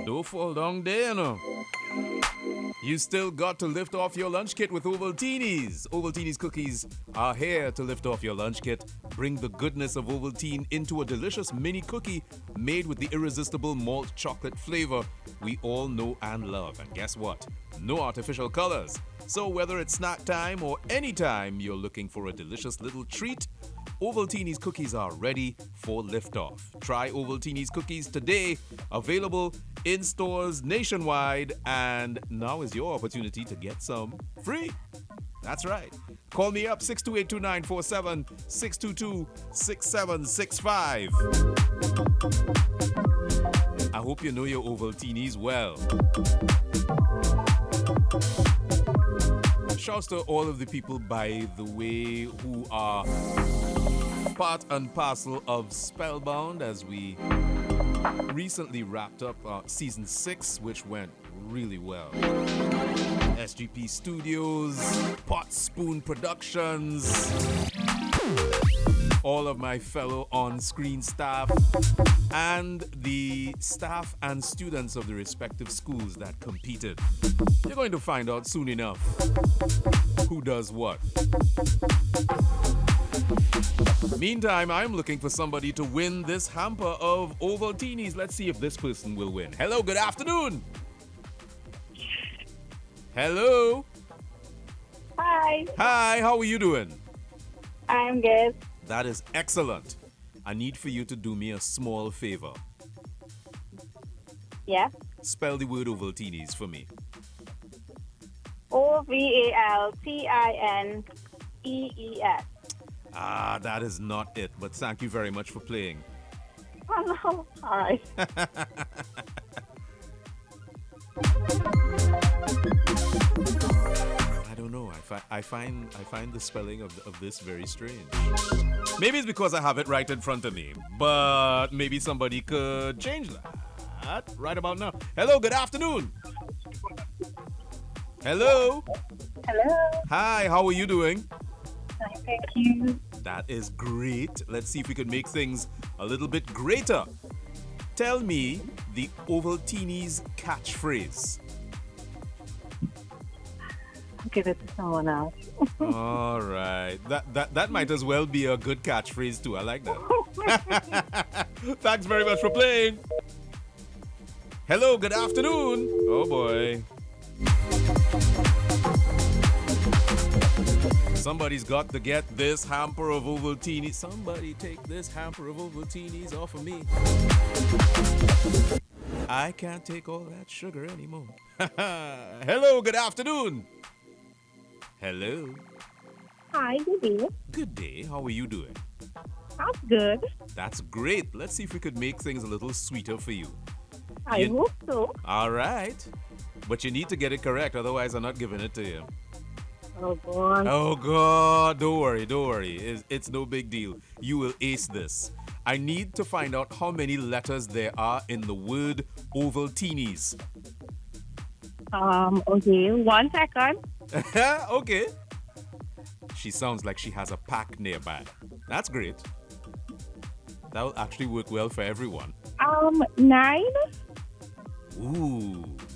Don't fall down there, you know. You still got to lift off your lunch kit with Ovaltinis. Ovaltini's cookies are here to lift off your lunch kit. Bring the goodness of Ovaltine into a delicious mini cookie made with the irresistible malt chocolate flavor we all know and love. And guess what? No artificial colors. So whether it's snack time or any time you're looking for a delicious little treat, Ovaltini's cookies are ready for liftoff. Try Ovaltini's cookies today, available in stores nationwide, and now is your opportunity to get some free. That's right. Call me up 628-2947, 622-6765. I hope you know your Ovaltinis well. Shouts to all of the people, by the way, who are part and parcel of Spellbound, as we recently wrapped up season 6, which went really well. SGP Studios, Pot Spoon Productions, all of my fellow on-screen staff, and the staff and students of the respective schools that competed. You're going to find out soon enough who does what. Meantime, I'm looking for somebody to win this hamper of Ovaltinis. Let's see if this person will win. Hello, good afternoon. Hello. Hi. Hi, how are you doing? I'm good. That is excellent. I need for you to do me a small favor. Yeah. Spell the word Ovaltinis for me. Ovaltines. Ah, that is not it, but thank you very much for playing. Oh no. All right. I don't know. I find the spelling of this very strange. Maybe it's because I have it right in front of me, but maybe somebody could change that right about now. Hello, good afternoon. Hello. Hello. Hi, how are you doing? Thank you. That is great. Let's see if we can make things a little bit greater. Tell me the Ovaltini's catchphrase. I'll give it to someone else. All right. That might as well be a good catchphrase too. I like that. Thanks very much for playing. Hello, good afternoon. Oh boy. Somebody's got to get this hamper of Ovaltini. Somebody take this hamper of Ovaltinis off of me. I can't take all that sugar anymore. Hello, good afternoon. Hello. Hi, good day. Good day. How are you doing? That's good. That's great. Let's see if we could make things a little sweeter for you. I hope so. All right. But you need to get it correct, otherwise I'm not giving it to you. Oh, God. Oh, God. Don't worry. It's no big deal. You will ace this. I need to find out how many letters there are in the word Ovaltinis. Okay, 1 second. Okay. She sounds like she has a pack nearby. That's great. That will actually work well for everyone. 9. Ooh.